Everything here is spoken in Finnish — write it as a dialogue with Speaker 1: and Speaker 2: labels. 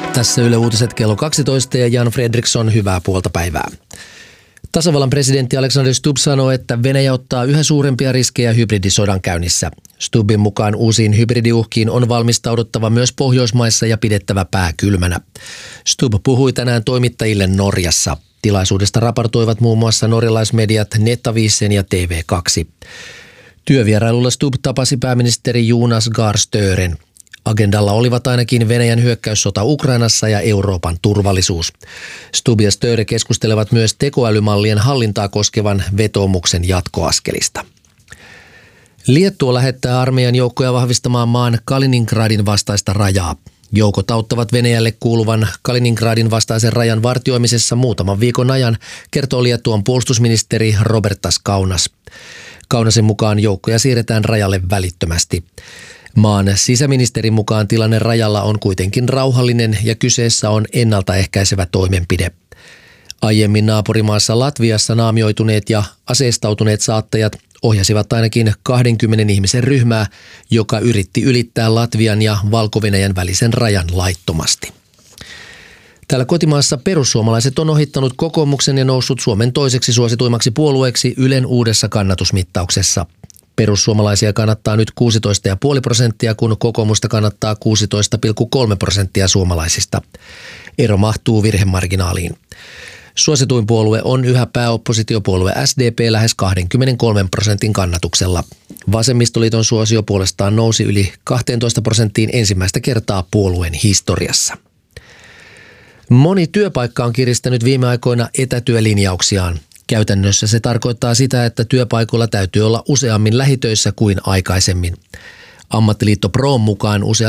Speaker 1: Tässä Yle Uutiset kello 12 ja Jan Fredriksson, hyvää puolta päivää. Tasavallan presidentti Alexander Stubb sanoi, että Venäjä ottaa yhä suurempia riskejä hybridisodan käynnissä. Stubbin mukaan uusiin hybridiuhkiin on valmistauduttava myös Pohjoismaissa ja pidettävä pää kylmänä. Stubb puhui tänään toimittajille Norjassa. Tilaisuudesta raportoivat muun muassa norjalaismediat Nettavisen ja TV2. Työvierailulla Stubb tapasi pääministeri Jonas Gahr Stören. Agendalla olivat ainakin Venäjän hyökkäyssota Ukrainassa ja Euroopan turvallisuus. Stubb ja Störe keskustelevat myös tekoälymallien hallintaa koskevan vetoomuksen jatkoaskelista. Liettua lähettää armeijan joukkoja vahvistamaan maan Kaliningradin vastaista rajaa. Joukot auttavat Venäjälle kuuluvan Kaliningradin vastaisen rajan vartioimisessa muutaman viikon ajan, kertoo Liettuan puolustusministeri Robertas Kaunas. Kaunasen mukaan joukkoja siirretään rajalle välittömästi. Maan sisäministerin mukaan tilanne rajalla on kuitenkin rauhallinen ja kyseessä on ennaltaehkäisevä toimenpide. Aiemmin naapurimaassa Latviassa naamioituneet ja aseistautuneet saattajat ohjasivat ainakin 20 ihmisen ryhmää, joka yritti ylittää Latvian ja Valko-Venäjän välisen rajan laittomasti. Täällä kotimaassa perussuomalaiset on ohittanut kokoomuksen ja noussut Suomen toiseksi suosituimmaksi puolueeksi Ylen uudessa kannatusmittauksessa. Perussuomalaisia kannattaa nyt 16,5%, kun kokoomusta kannattaa 16,3% suomalaisista. Ero mahtuu virhemarginaaliin. Suosituin puolue on yhä pääoppositiopuolue SDP lähes 23% kannatuksella. Vasemmistoliiton suosio puolestaan nousi yli 12% ensimmäistä kertaa puolueen historiassa. Moni työpaikka on kiristänyt viime aikoina etätyölinjauksiaan. Käytännössä se tarkoittaa sitä, että työpaikoilla täytyy olla useammin lähitöissä kuin aikaisemmin. Ammattiliitto Proon mukaan useat